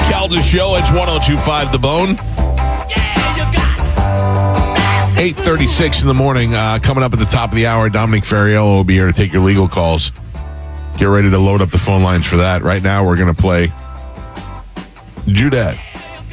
Calda Show. It's 102.5 The Bone. 8:36 in the morning. Coming up at the top of the hour, Dominic Ferriello will be here to take your legal calls. Get ready to load up the phone lines for that. Right now, we're going to play Judette.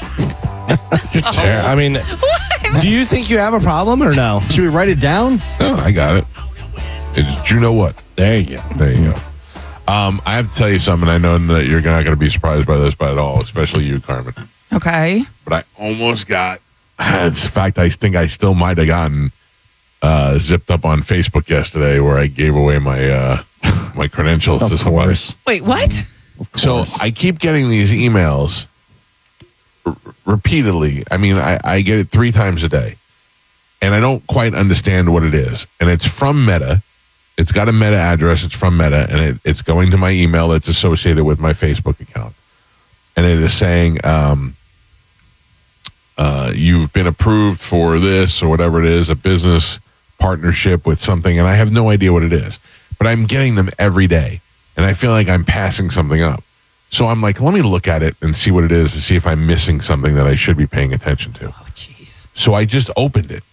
I mean, do you think you have a problem or no? Should we write it down? Oh, I got it. It's you know what? There you go. There you go. I have to tell you something. I know that you're not going to be surprised by this at all, especially you, Carmen. Okay. But I almost got. In fact, I think I still might have gotten zipped up on Facebook yesterday, where I gave away my my credentials to somebody. Wait, what? So I keep getting these emails repeatedly. I mean, I get it 3 times a day, and I don't quite understand what it is. And it's from Meta. It's got a Meta address. It's from Meta, and it's going to my email that's associated with my Facebook account. And it is saying, you've been approved for this or whatever it is, a business partnership with something, and I have no idea what it is. But I'm getting them every day, and I feel like I'm passing something up. So I'm like, let me look at it and see what it is to see if I'm missing something that I should be paying attention to. Oh, jeez. So I just opened it.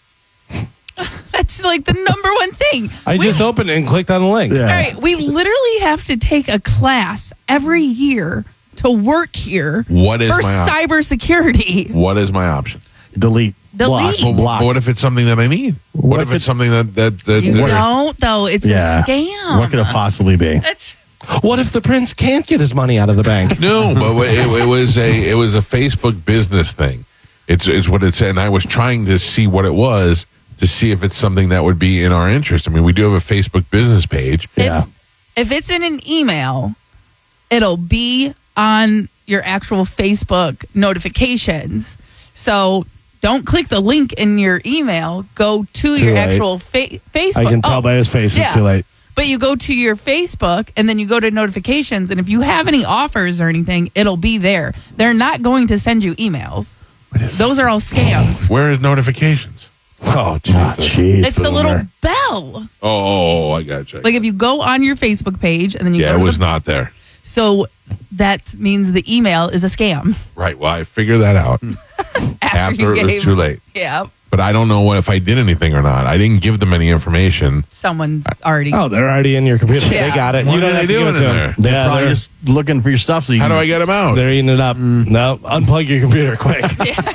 That's like the number one thing. I just opened it and clicked on the link. Yeah. All right, we literally have to take a class every year to work here What is for my option? cybersecurity. What is my option? Delete. Delete. But what if it's something that I need? What if it's something that You don't, though. It's Yeah. a scam. What could it possibly be? That's What if the prince can't get his money out of the bank? No, but it was a Facebook business thing. It's what it said, and I was trying to see what it was to see if it's something that would be in our interest. I mean, we do have a Facebook business page. Yeah. if it's in an email, it'll be on your actual Facebook notifications. So don't click the link in your email. Go to your late. actual Facebook. I can tell by his face it's too late. But you go to your Facebook and then you go to notifications. And if you have any offers or anything, it'll be there. They're not going to send you emails. Those are all scams. Where is notifications? Oh, Jesus. Jeez. It's the little bell. Oh, I got you. Like if you go on your Facebook page and then you Yeah, go it to was not there. So that means the email is a scam. Right. Well, I figured that out after it was too late. Yeah. But I don't know if I did anything or not. I didn't give them any information. Someone's already. Oh, they're already in your computer. Yeah. They got it. What You are don't they have to give doing it to in them. there? Yeah, Probably just looking for your stuff. So you How do I get them out? They're eating it up. No, unplug your computer quick.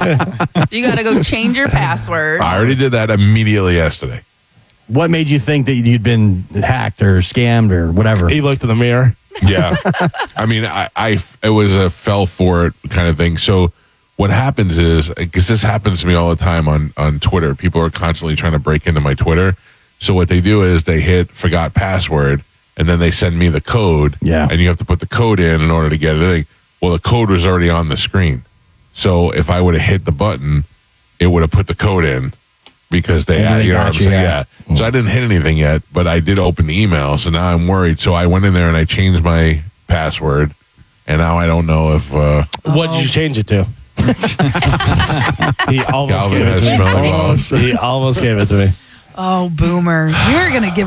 You got to go change your password. I already did that immediately yesterday. What made you think that you'd been hacked or scammed or whatever? He looked in the mirror. Yeah. I mean, it was a fell for it kind of thing. So what happens is, because this happens to me all the time on Twitter, people are constantly trying to break into my Twitter. So what they do is they hit forgot password, and then they send me the code. Yeah. And you have to put the code in order to get it in. Well, the code was already on the screen. So if I would have hit the button, it would have put the code in. Because they, And they you know got what I'm you, saying? yeah. Yeah. So I didn't hit anything yet, but I did open the email. So now I'm worried. So I went in there and I changed my password, and now I don't know if What did you change it to? He almost Galvin gave it has to me. smelling balls. He almost gave it to me. Oh, boomer. You're going to give